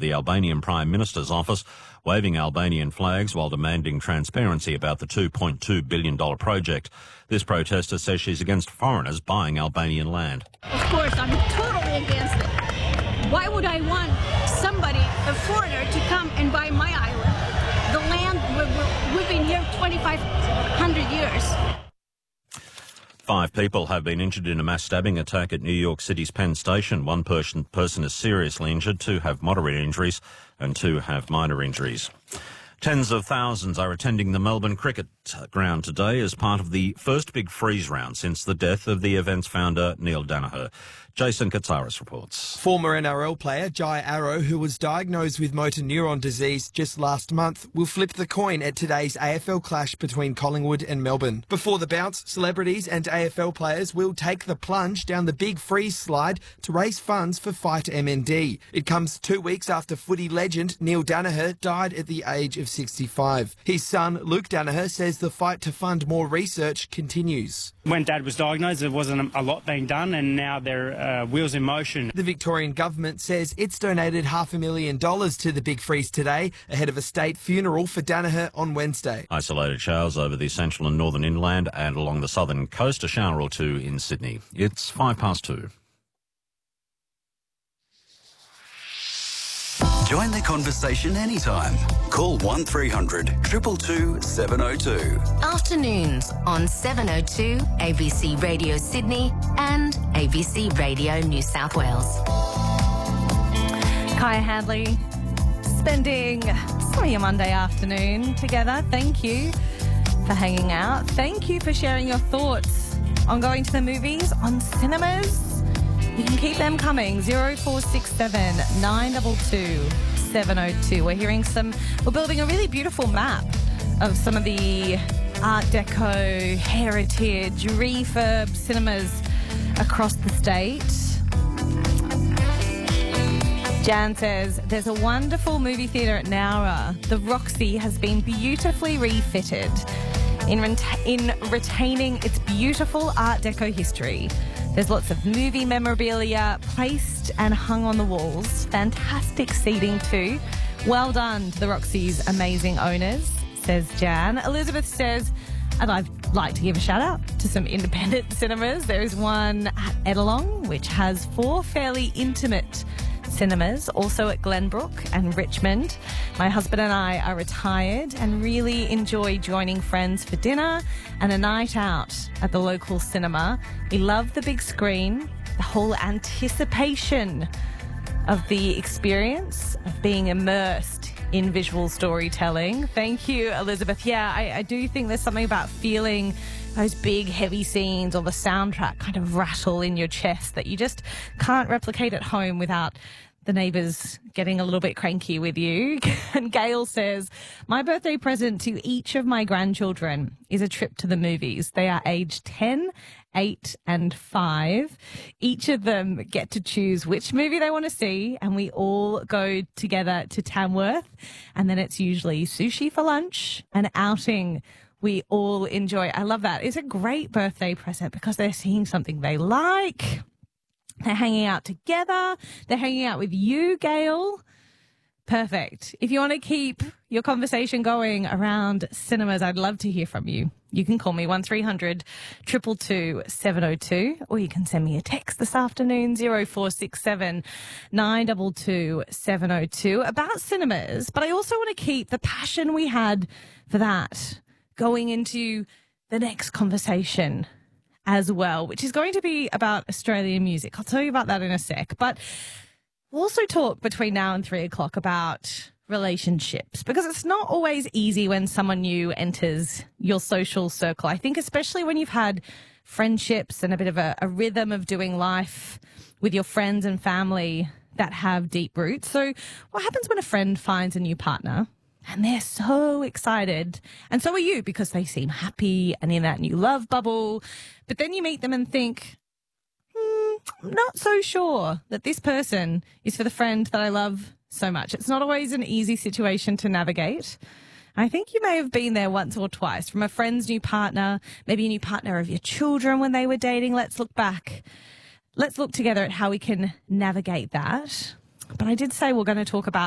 the Albanian Prime Minister's office, waving Albanian flags while demanding transparency about the $2.2 billion project. This protester says she's against foreigners buying Albanian land. Of course, I'm totally against it. Why would I want somebody, a foreigner, to come and buy my island? The land, we've been here 2,500 years. 5 people have been injured in a mass stabbing attack at New York City's Penn Station. One person is seriously injured, 2 have moderate injuries and 2 have minor injuries. Tens of thousands are attending the Melbourne Cricket Ground today as part of the first big freeze round since the death of the event's founder, Neil Danaher. Jason Katsaris reports. Former NRL player Jai Arrow, who was diagnosed with motor neuron disease just last month, will flip the coin at today's AFL clash between Collingwood and Melbourne. Before the bounce, celebrities and AFL players will take the plunge down the big freeze slide to raise funds for Fight MND. It comes 2 weeks after footy legend Neil Danaher died at the age of 65. His son, Luke Danaher, says the fight to fund more research continues. When Dad was diagnosed, there wasn't a lot being done, and now there are wheels in motion. The Victorian government says it's donated $500,000 to the big freeze today, ahead of a state funeral for Danaher on Wednesday. Isolated showers over the central and northern inland and along the southern coast, a shower or 2 in Sydney. It's 2:05. Join the conversation anytime. Call 1300 222 702. Afternoons on 702 ABC Radio Sydney and ABC Radio New South Wales. Kaya Hadley, spending some of your Monday afternoon together. Thank you for hanging out. Thank you for sharing your thoughts on going to the movies, on cinemas. You can keep them coming. 0467 922 702. We're building a really beautiful map of some of the Art Deco, heritage, refurb cinemas across the state. Jan says, there's a wonderful movie theatre at Nowra. The Roxy has been beautifully refitted in retaining its beautiful Art Deco history. There's lots of movie memorabilia placed and hung on the walls. Fantastic seating too. Well done to the Roxy's amazing owners, says Jan. Elizabeth says, I'd like to give a shout out to some independent cinemas. There is one at Edelong, which has 4 fairly intimate cinemas, also at Glenbrook and Richmond. My husband and I are retired and really enjoy joining friends for dinner and a night out at the local cinema. We love the big screen, the whole anticipation of the experience of being immersed in visual storytelling. Thank you, Elizabeth. Yeah, I do think there's something about feeling those big, heavy scenes or the soundtrack kind of rattle in your chest that you just can't replicate at home without the neighbours getting a little bit cranky with you. And Gail says, my birthday present to each of my grandchildren is a trip to the movies. They are aged 10, 8 and 5. Each of them get to choose which movie they want to see, and we all go together to Tamworth. And then it's usually sushi for lunch, an outing we all enjoy. I love that. It's a great birthday present because they're seeing something they like. They're hanging out together. They're hanging out with you, Gail. Perfect. If you want to keep your conversation going around cinemas, I'd love to hear from you. You can call me 1300 222 702, or you can send me a text this afternoon, 0467 922 702, about cinemas. But I also want to keep the passion we had for that going into the next conversation as well, which is going to be about Australian music. I'll tell you about that in a sec. But we'll also talk between now and 3 o'clock about relationships, because it's not always easy when someone new enters your social circle. I think especially when you've had friendships and a bit of a rhythm of doing life with your friends and family that have deep roots. So what happens when a friend finds a new partner? And they're so excited. And so are you, because they seem happy and in that new love bubble. But then you meet them and think, I'm not so sure that this person is for the friend that I love so much. It's not always an easy situation to navigate. I think you may have been there once or twice, from a friend's new partner, maybe a new partner of your children when they were dating. Let's look back. Let's look together at how we can navigate that. But I did say we're going to talk about